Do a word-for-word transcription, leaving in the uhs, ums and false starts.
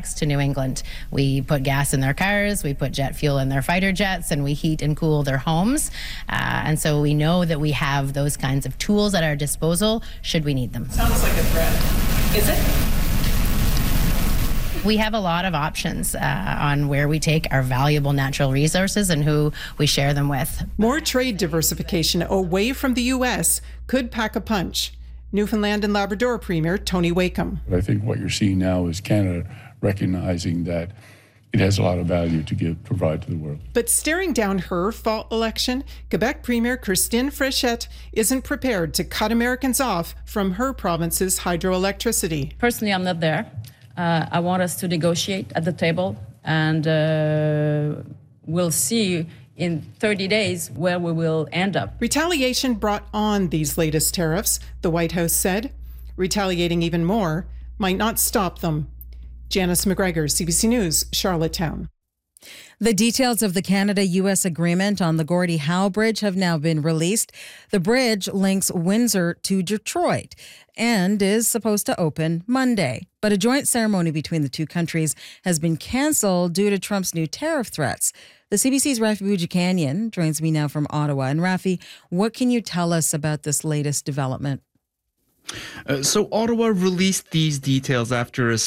products to New England. We put gas in their cars, we put jet fuel in their fighter jets, and we heat and cool their homes. Uh, and so we know that we have those kinds of tools at our disposal should we need them. Sounds like a threat. Is it? We have a lot of options uh, on where we take our valuable natural resources and who we share them with. More trade diversification away from the U S could pack a punch. Newfoundland and Labrador Premier Tony Wakeham. I think what you're seeing now is Canada recognizing that it has a lot of value to give, provide to the world. But staring down her fall election, Quebec Premier Christine Fréchette isn't prepared to cut Americans off from her province's hydroelectricity. Personally, I'm not there. Uh, I want us to negotiate at the table, and uh, we'll see in thirty days where we will end up. Retaliation brought on these latest tariffs, the White House said. Retaliating even more might not stop them. Janice McGregor, C B C News, Charlottetown. The details of the Canada-U S agreement on the Gordie Howe Bridge have now been released. The bridge links Windsor to Detroit and is supposed to open Monday. But a joint ceremony between the two countries has been canceled due to Trump's new tariff threats. The C B C's Rafi Boudjikanian joins me now from Ottawa. And Rafi, what can you tell us about this latest development? Uh, so Ottawa released these details after a